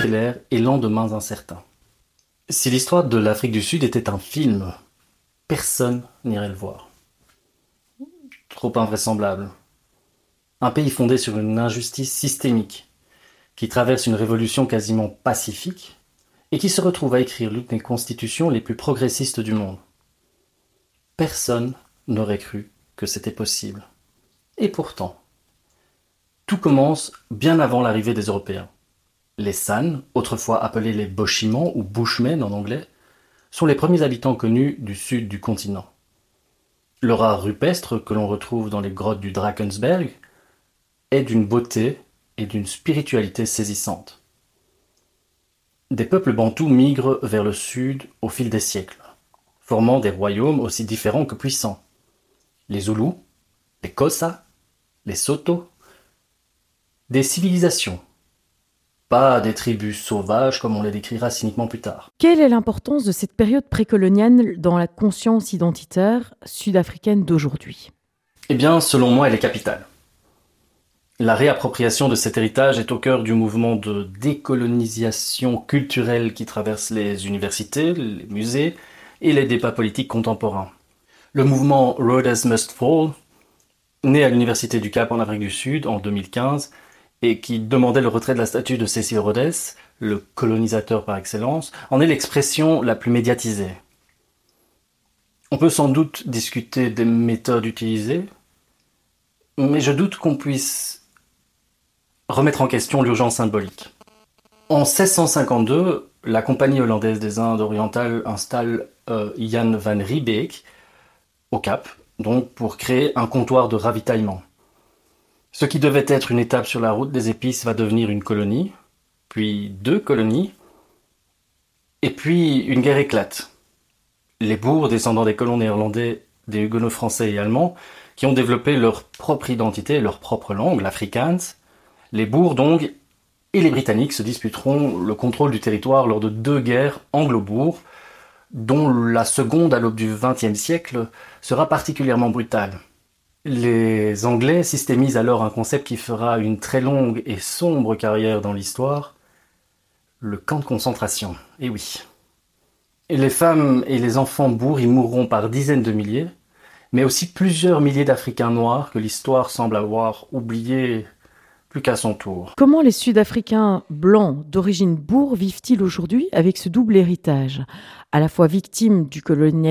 stellaires et lendemains incertains. Si l'histoire de l'Afrique du Sud était un film, personne n'irait le voir. Trop invraisemblable. Un pays fondé sur une injustice systémique, qui traverse une révolution quasiment pacifique, et qui se retrouve à écrire l'une des constitutions les plus progressistes du monde. Personne n'aurait cru que c'était possible. Et pourtant, tout commence bien avant l'arrivée des Européens. Les San, autrefois appelés les Bochimans ou Bushmen en anglais, sont les premiers habitants connus du sud du continent. Leur art rupestre que l'on retrouve dans les grottes du Drakensberg est d'une beauté et d'une spiritualité saisissantes. Des peuples bantous migrent vers le sud au fil des siècles, formant des royaumes aussi différents que puissants. Les Zoulous, les Xhosa, les Soto, des civilisations, pas des tribus sauvages comme on les décrira cyniquement plus tard. Quelle est l'importance de cette période précoloniale dans la conscience identitaire sud-africaine d'aujourd'hui ? Eh bien, selon moi, elle est capitale. La réappropriation de cet héritage est au cœur du mouvement de décolonisation culturelle qui traverse les universités, les musées et les débats politiques contemporains. Le mouvement Rhodes Must Fall, né à l'Université du Cap en Afrique du Sud en 2015 et qui demandait le retrait de la statue de Cecil Rhodes, le colonisateur par excellence, en est l'expression la plus médiatisée. On peut sans doute discuter des méthodes utilisées, mais je doute qu'on puisse remettre en question l'urgence symbolique. En 1652, la Compagnie hollandaise des Indes orientales installe Jan van Riebeeck au Cap, donc pour créer un comptoir de ravitaillement. Ce qui devait être une étape sur la route des épices va devenir une colonie, puis 2 colonies, et puis une guerre éclate. Les boers, descendants des colons néerlandais, des huguenots français et allemands, qui ont développé leur propre identité, leur propre langue, l'Afrikaans. Les boers donc et les Britanniques se disputeront le contrôle du territoire lors de 2 guerres anglo-boers, dont la seconde à l'aube du XXe siècle sera particulièrement brutale. Les Anglais systémisent alors un concept qui fera une très longue et sombre carrière dans l'histoire, le camp de concentration. Et oui. Et les femmes et les enfants boers y mourront par dizaines de milliers, mais aussi plusieurs milliers d'Africains noirs que l'histoire semble avoir oubliés plus qu'à son tour. Comment les Sud-Africains blancs d'origine boer vivent-ils aujourd'hui avec ce double héritage, à la fois victimes du colonialisme